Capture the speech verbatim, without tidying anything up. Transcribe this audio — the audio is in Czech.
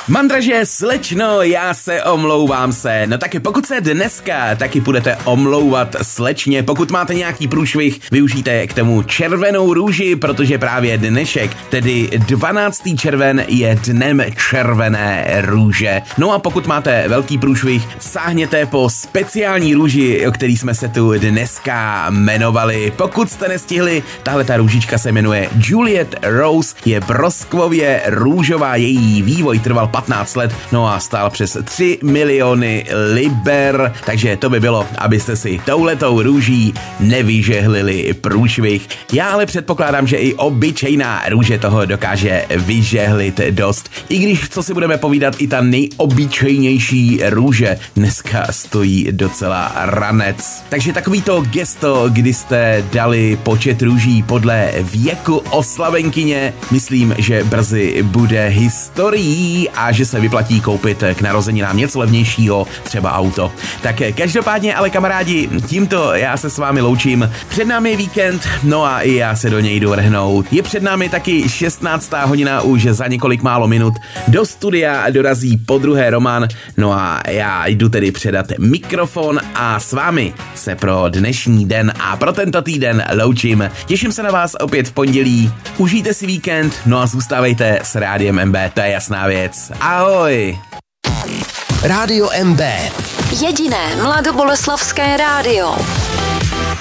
Mandraže, slečno, já se omlouvám se. No taky pokud se dneska taky budete omlouvat slečně, pokud máte nějaký průšvih, využijte k tomu červenou růži, protože právě dnešek, tedy dvanáctý červen, je dnem červené růže. No a pokud máte velký průšvih, sáhněte po speciální růži, o který jsme se tu dneska jmenovali. Pokud jste nestihli, tahle ta růžička se jmenuje Juliet Rose, je broskvově růžová, její vývoj trval patnáct let, no a stál přes tři miliony liber, takže to by bylo, abyste si touhletou růží nevyžehlili průšvih. Já ale předpokládám, že i obyčejná růže toho dokáže vyžehlit dost. I když, co si budeme povídat, i ta nejobyčejnější růže dneska stojí docela ranec. Takže takovýto gesto, kdy jste dali počet růží podle věku oslavenkyně, myslím, že brzy bude historií a že se vyplatí koupit k narozeninám něco levnějšího, třeba auto. Tak každopádně, ale kamarádi, tímto já se s vámi loučím. Před námi je víkend, no a i já se do něj jdu vrhnout. Je před námi taky šestnáctá hodina, už za několik málo minut do studia dorazí podruhé Roman, no a já jdu tedy předat mikrofon a s vámi se pro dnešní den a pro tento týden loučím. Těším se na vás opět v pondělí. Užijte si víkend, no a zůstávejte s Rádiem M B, to je jasná věc. Ahoj! Rádio M B. Jediné mladoboleslavské rádio.